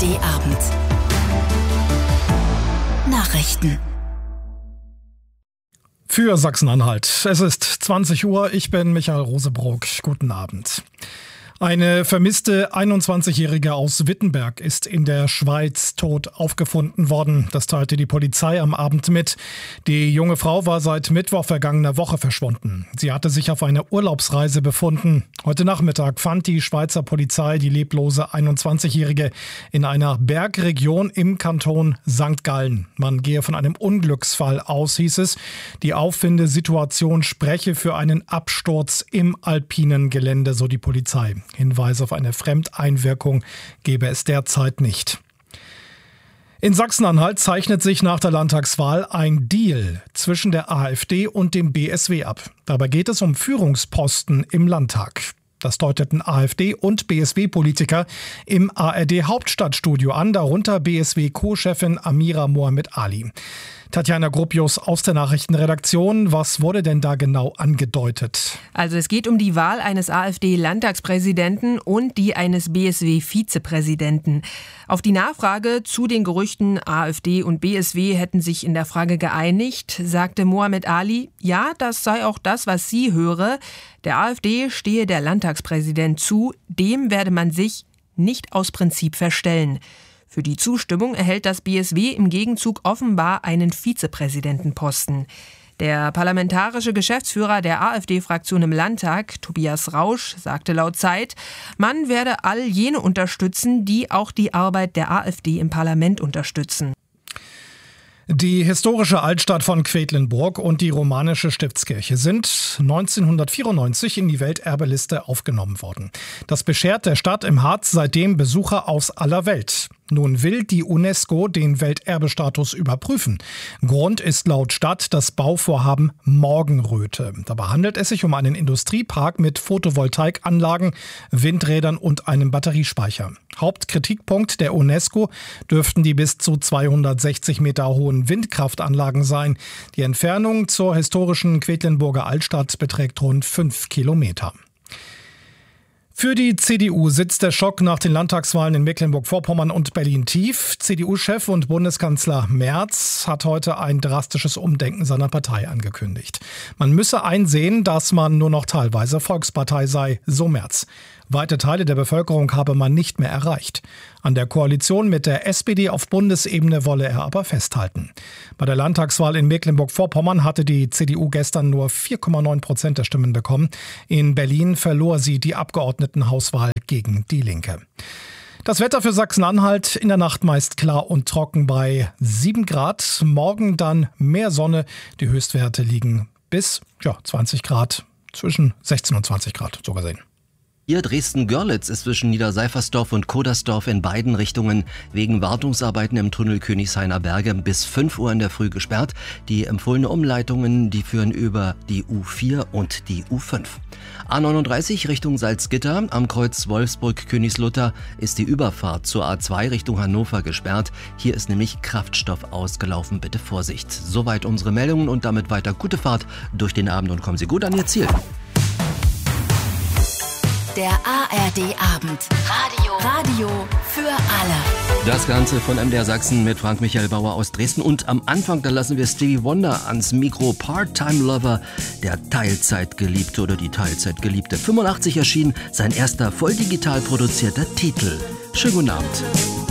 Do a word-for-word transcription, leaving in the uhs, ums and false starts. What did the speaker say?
D-Abend. Nachrichten. Für Sachsen-Anhalt. Es ist zwanzig Uhr. Ich bin Michael Rosebrock. Guten Abend. Eine vermisste einundzwanzigjährige aus Wittenberg ist in der Schweiz tot aufgefunden worden. Das teilte die Polizei am Abend mit. Die junge Frau war seit Mittwoch vergangener Woche verschwunden. Sie hatte sich auf einer Urlaubsreise befunden. Heute Nachmittag fand die Schweizer Polizei die leblose einundzwanzigjährige in einer Bergregion im Kanton Sankt Gallen. Man gehe von einem Unglücksfall aus, hieß es. Die Auffindesituation spreche für einen Absturz im alpinen Gelände, so die Polizei. Hinweise auf eine Fremdeinwirkung gebe es derzeit nicht. In Sachsen-Anhalt zeichnet sich nach der Landtagswahl ein Deal zwischen der AfD und dem B S W ab. Dabei geht es um Führungsposten im Landtag. Das deuteten AfD- und B S W-Politiker im A R D-Hauptstadtstudio an, darunter B S W-Co-Chefin Amira Mohamed Ali. Tatjana Gropius aus der Nachrichtenredaktion. Was wurde denn da genau angedeutet? Also es geht um die Wahl eines AfD-Landtagspräsidenten und die eines B S W-Vizepräsidenten. Auf die Nachfrage zu den Gerüchten, AfD und B S W hätten sich in der Frage geeinigt, sagte Mohamed Ali, ja, das sei auch das, was sie höre. Der AfD stehe der Landtagspräsident zu, dem werde man sich nicht aus Prinzip verstellen. Für die Zustimmung erhält das B S W im Gegenzug offenbar einen Vizepräsidentenposten. Der parlamentarische Geschäftsführer der AfD-Fraktion im Landtag, Tobias Rausch, sagte laut Zeit, man werde all jene unterstützen, die auch die Arbeit der AfD im Parlament unterstützen. Die historische Altstadt von Quedlinburg und die romanische Stiftskirche sind neunzehnhundertvierundneunzig in die Welterbeliste aufgenommen worden. Das beschert der Stadt im Harz seitdem Besucher aus aller Welt. Nun will die UNESCO den Welterbestatus überprüfen. Grund ist laut Stadt das Bauvorhaben Morgenröte. Dabei handelt es sich um einen Industriepark mit Photovoltaikanlagen, Windrädern und einem Batteriespeicher. Hauptkritikpunkt der UNESCO dürften die bis zu zweihundertsechzig Meter hohen Windkraftanlagen sein. Die Entfernung zur historischen Quedlinburger Altstadt beträgt rund fünf Kilometer. Für die C D U sitzt der Schock nach den Landtagswahlen in Mecklenburg-Vorpommern und Berlin tief. C D U-Chef und Bundeskanzler Merz hat heute ein drastisches Umdenken seiner Partei angekündigt. Man müsse einsehen, dass man nur noch teilweise Volkspartei sei, so Merz. Weite Teile der Bevölkerung habe man nicht mehr erreicht. An der Koalition mit der S P D auf Bundesebene wolle er aber festhalten. Bei der Landtagswahl in Mecklenburg-Vorpommern hatte die C D U gestern nur vier Komma neun Prozent der Stimmen bekommen. In Berlin verlor sie die Abgeordnetenhauswahl gegen die Linke. Das Wetter für Sachsen-Anhalt in der Nacht meist klar und trocken bei sieben Grad. Morgen dann mehr Sonne. Die Höchstwerte liegen bis ja, zwanzig Grad, zwischen sechzehn und zwanzig Grad so gesehen. Hier Dresden-Görlitz ist zwischen Niederseifersdorf und Kodersdorf in beiden Richtungen wegen Wartungsarbeiten im Tunnel Königshainer Berge bis fünf Uhr in der Früh gesperrt. Die empfohlene Umleitungen, die führen über die U vier und die U fünf. A neununddreißig Richtung Salzgitter, am Kreuz Wolfsburg-Königslutter ist die Überfahrt zur A zwei Richtung Hannover gesperrt. Hier ist nämlich Kraftstoff ausgelaufen, bitte Vorsicht. Soweit unsere Meldungen und damit weiter gute Fahrt durch den Abend und kommen Sie gut an Ihr Ziel. Der A R D-Abend. Radio. Radio für alle. Das Ganze von M D R Sachsen mit Frank-Michael Bauer aus Dresden. Und am Anfang, da lassen wir Stevie Wonder ans Mikro. Part-Time-Lover, der Teilzeitgeliebte oder die Teilzeitgeliebte. fünfundachtzig erschien sein erster voll digital produzierter Titel. Schönen guten Abend.